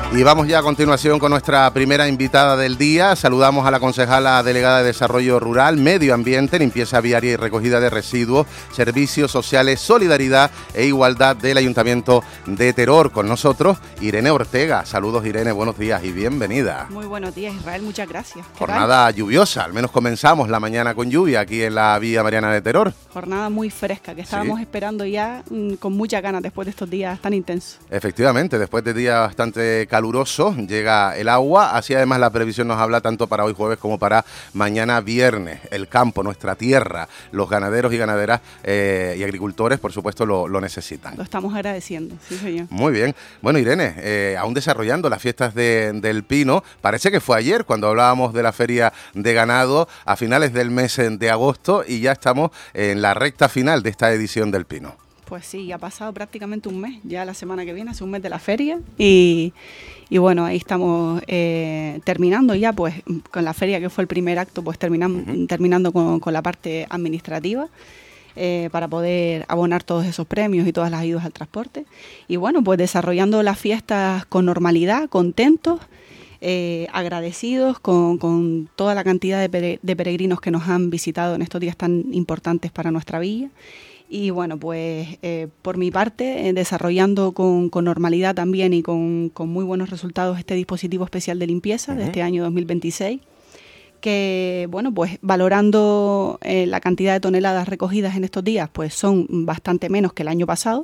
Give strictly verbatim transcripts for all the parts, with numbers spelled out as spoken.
Y vamos ya a continuación con nuestra primera invitada del día. Saludamos a la concejala delegada de Desarrollo Rural, Medio Ambiente, Limpieza Viaria y Recogida de Residuos, Servicios Sociales, Solidaridad e Igualdad del Ayuntamiento de Teror. Con nosotros, Irene Ortega. Saludos, Irene, buenos días y bienvenida. Muy buenos días, Israel, muchas gracias. Jornada lluviosa, al menos comenzamos la mañana con lluvia aquí en la Vía Mariana de Teror. Jornada muy fresca, que estábamos ¿Sí? esperando ya mmm, con mucha ganas después de estos días tan intensos. Efectivamente, después de días bastante caluroso, llega el agua, así además la previsión nos habla tanto para hoy jueves como para mañana viernes. El campo, nuestra tierra, los ganaderos y ganaderas eh, y agricultores, por supuesto, lo, lo necesitan. Lo estamos agradeciendo, sí señor. Muy bien. Bueno, Irene, eh, aún desarrollando las fiestas de, del Pino, parece que fue ayer cuando hablábamos de la feria de ganado a finales del mes de agosto y ya estamos en la recta final de esta edición del Pino. Pues sí, ha pasado prácticamente un mes, ya la semana que viene, hace un mes de la feria y, y bueno, ahí estamos eh, terminando ya pues con la feria que fue el primer acto, pues terminam, uh-huh. terminando con, con la parte administrativa eh, para poder abonar todos esos premios y todas las ayudas al transporte y bueno, pues desarrollando las fiestas con normalidad, contentos, eh, agradecidos con, con toda la cantidad de, pere, de peregrinos que nos han visitado en estos días tan importantes para nuestra villa. Y bueno, pues eh, por mi parte, eh, desarrollando con, con normalidad también y con, con muy buenos resultados este dispositivo especial de limpieza uh-huh. de este año dos mil veintiséis, que bueno, pues valorando eh, la cantidad de toneladas recogidas en estos días, pues son bastante menos que el año pasado.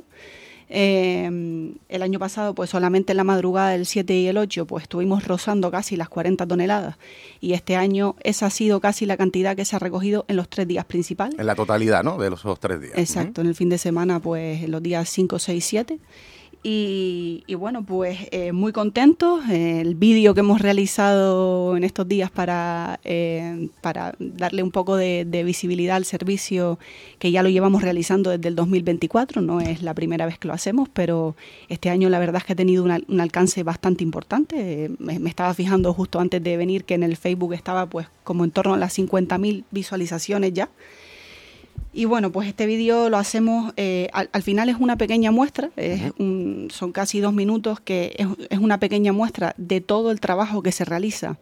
Eh, el año pasado pues solamente en la madrugada del siete y el ocho pues estuvimos rozando casi las cuarenta toneladas y este año esa ha sido casi la cantidad que se ha recogido en los tres días principales. En la totalidad, ¿no? De los esos tres días. Exacto, uh-huh. en el fin de semana pues en los días cinco, seis, siete y, y bueno pues eh, muy contentos. Eh, el vídeo que hemos realizado en estos días para, eh, para darle un poco de, de visibilidad al servicio que ya lo llevamos realizando desde el dos mil veinticuatro, no es la primera vez que lo hacemos, pero este año la verdad es que ha tenido una, un alcance bastante importante. Eh, me, me estaba fijando justo antes de venir que en el Facebook estaba pues como en torno a las cincuenta mil visualizaciones ya. Y bueno, pues este vídeo lo hacemos, eh, al, al final es una pequeña muestra, es un, son casi dos minutos, que es, es una pequeña muestra de todo el trabajo que se realiza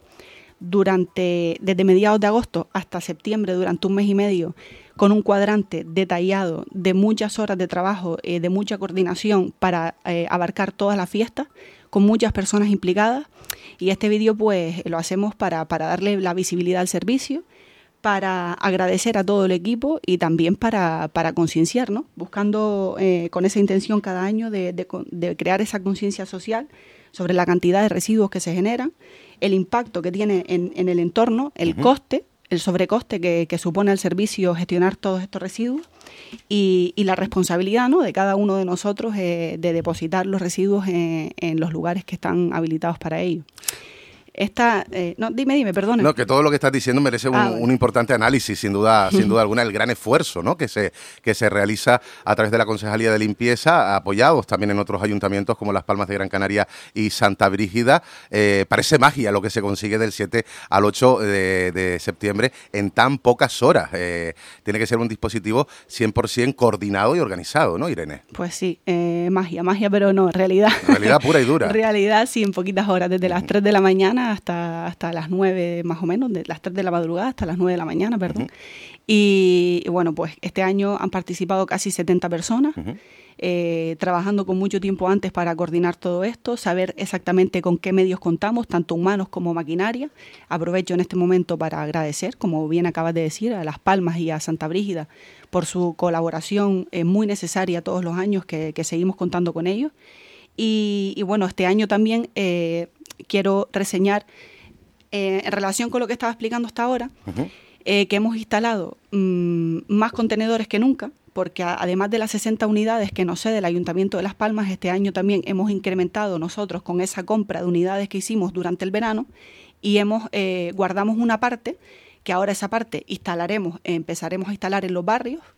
durante desde mediados de agosto hasta septiembre, durante un mes y medio, con un cuadrante detallado de muchas horas de trabajo, eh, de mucha coordinación para eh, abarcar todas las fiestas, con muchas personas implicadas. Y este vídeo pues lo hacemos para, para darle la visibilidad al servicio, para agradecer a todo el equipo y también para, para concienciar, ¿no? Buscando eh, con esa intención cada año de, de, de crear esa conciencia social sobre la cantidad de residuos que se generan, el impacto que tiene en, en el entorno, el uh-huh. coste, el sobrecoste que, que supone el servicio gestionar todos estos residuos y, y la responsabilidad, ¿no? de cada uno de nosotros eh, de depositar los residuos en, en los lugares que están habilitados para ello. Esta, eh, no, dime, dime, perdona. No, que todo lo que estás diciendo merece un, ah, bueno. un importante análisis, sin duda, sin duda alguna, el gran esfuerzo, ¿no? que se que se realiza a través de la Concejalía de Limpieza, apoyados también en otros ayuntamientos como Las Palmas de Gran Canaria y Santa Brígida. Eh, parece magia lo que se consigue del siete al ocho de, de septiembre en tan pocas horas. Eh, tiene que ser un dispositivo cien por ciento coordinado y organizado, ¿no, Irene? Pues sí, eh, magia, magia, pero no, realidad. Realidad pura y dura. Realidad, sí, en poquitas horas, desde las tres de la mañana hasta, hasta las nueve más o menos, de las tres de la madrugada hasta las nueve de la mañana, perdón. Uh-huh. Y, y bueno, pues este año han participado casi setenta personas, uh-huh. eh, trabajando con mucho tiempo antes para coordinar todo esto, saber exactamente con qué medios contamos, tanto humanos como maquinaria. Aprovecho en este momento para agradecer, como bien acabas de decir, a Las Palmas y a Santa Brígida por su colaboración eh, muy necesaria todos los años que, que seguimos contando con ellos. Y, y bueno, este año también eh, quiero reseñar, eh, en relación con lo que estaba explicando hasta ahora, uh-huh. eh, que hemos instalado mmm, más contenedores que nunca, porque a, además de las sesenta unidades que nos cede el Ayuntamiento de Las Palmas, este año también hemos incrementado nosotros con esa compra de unidades que hicimos durante el verano y hemos eh, guardamos una parte, que ahora esa parte instalaremos, eh, empezaremos a instalar en los barrios,